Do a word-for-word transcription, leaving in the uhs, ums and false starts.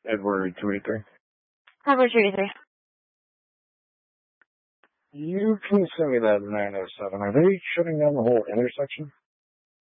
Edward two eighty-three. Edward two eighty-three. You can send me that nine oh seven. Are they shutting down the whole intersection?